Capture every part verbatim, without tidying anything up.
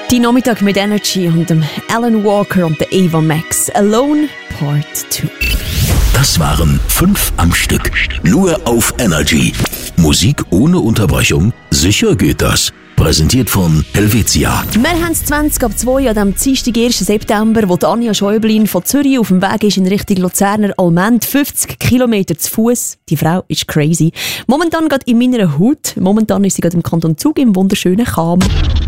Die Nachmittag mit Energy und dem Alan Walker und der Ava Max. Alone Part zwei. Das waren fünf am Stück. Nur auf Energy. Musik ohne Unterbrechung? Sicher geht das. Präsentiert von Helvetia. Wir haben es zwanzig ab zwei an dem Dienstag, ersten September, wo Anja Schäublin von Zürich auf dem Weg ist in Richtung Luzerner Allmend. fünfzig Kilometer zu Fuß. Die Frau ist crazy. Momentan geht in meiner Hut. Momentan ist sie gerade im Kanton Zug im wunderschönen Cham.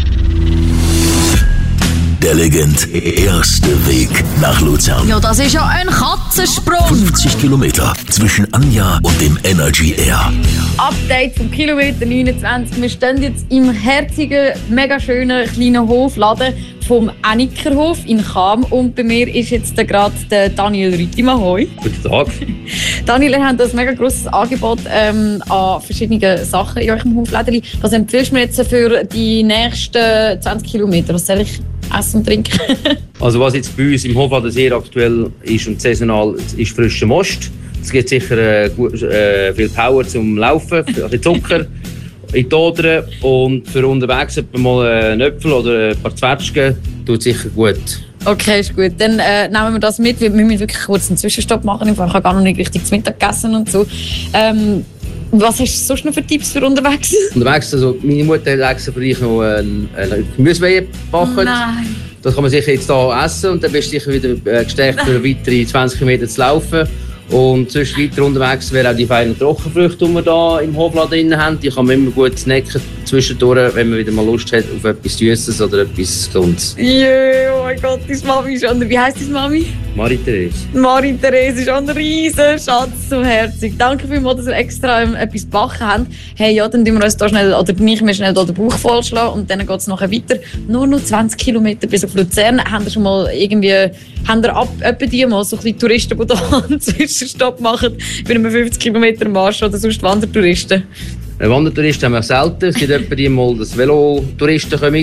Der Legend erste Weg nach Luzern. Ja, das ist ja ein Katzensprung. fünfzig Kilometer zwischen Anja und dem Energy Air. Update vom Kilometer neunundzwanzig. Wir stehen jetzt im herzigen, mega schönen kleinen Hofladen vom Anikerhof in Cham. Und bei mir ist jetzt gerade der Daniel Rüttimann. Hoi. Guten Tag. Daniel, ihr habt ein mega grosses Angebot ähm, an verschiedenen Sachen in eurem Hofladen. Was empfiehlst du mir jetzt für die nächsten zwanzig Kilometer? Was soll ich essen und trinken? Also was jetzt bei uns im Hofladen sehr aktuell ist und saisonal, ist frischer Most. Es gibt sicher äh, gut, äh, viel Power zum Laufen, also Zucker in die Adern und für unterwegs etwa mal einen Äpfel oder ein paar Zwetschgen tut sicher gut. Okay, ist gut. Dann äh, nehmen wir das mit. Wir müssen wirklich kurz einen Zwischenstopp machen. Ich habe gar noch nicht richtig zu Mittag gegessen und so. Ähm, was hast du sonst noch für Tipps für unterwegs? Unterwegs, also meine Mutter hat extra für dich noch eine, eine Gemüsewehe gebacken. Nein. Das kann man sicher jetzt hier essen und dann bist du sicher wieder gestärkt für weitere zwanzig Kilometer zu laufen. Und sonst weiter unterwegs wären auch die feinen Trockenfrüchte, die wir hier im Hofladen drin haben. Die kann man immer gut snacken zwischendurch, wenn man wieder mal Lust hat auf etwas Süßes oder etwas Gesundes. Yeah, oh mein Gott, deine Mami ist schon... Wie heisst deine Mami? Marie-Therese. Marie-Therese ist ein riesen Schatz, so herzig. Danke vielmals, dass wir extra ähm, etwas gebacken haben. Hey, ja, dann tun wir uns da schnell, oder nicht mehr schnell den Bauch vollschlagen und dann geht es nachher weiter. Nur noch zwanzig Kilometer bis auf Luzern. Haben wir schon mal irgendwie... Haben wir ab, etwa die mal so ein bisschen Touristen, die da einen Zwischenstopp machen bei einem fünfzig Kilometer Marsch oder sonst Wandertouristen? Wandertouristen haben wir selten. Es gibt etwa die mal, dass Velotouristen kommen.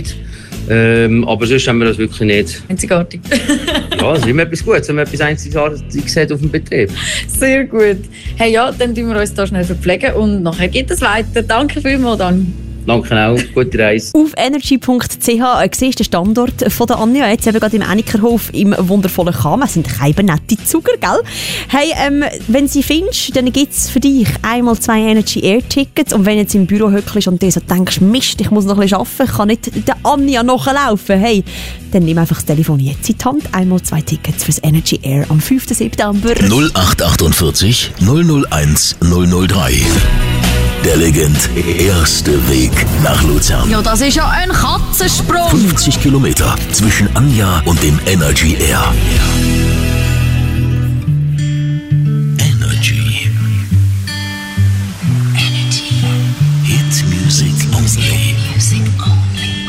Ähm, aber sonst haben wir das wirklich nicht. Einzigartig. Ja, das ist immer etwas Gutes, wenn man etwas Einzigartiges hat auf dem Betrieb. Sehr gut. Hey, ja, dann tun wir uns da schnell verpflegen und nachher geht es weiter. Danke vielmals, dann. Danke auch, gute Reise. Auf energy punkt c h äh, siehst du den Standort von der Anja, jetzt eben gerade im Anikerhof im wundervollen Cham. Es sind keine nette Zuger, gell? Hey, ähm, wenn sie findest, dann gibt es für dich einmal zwei Energy Air Tickets und wenn du jetzt im Büro hückelst und dir so denkst, Mist, ich muss noch ein bisschen arbeiten, ich kann nicht der Anja nachlaufen, hey, dann nimm einfach das Telefon jetzt in die Hand, einmal zwei Tickets fürs Energy Air am fünften September. null acht achtundvierzig null null eins null null drei. Der Legend erste Weg nach Luzern. Ja, das ist ja ein Katzensprung. fünfzig Kilometer zwischen Anja und dem Energy Air.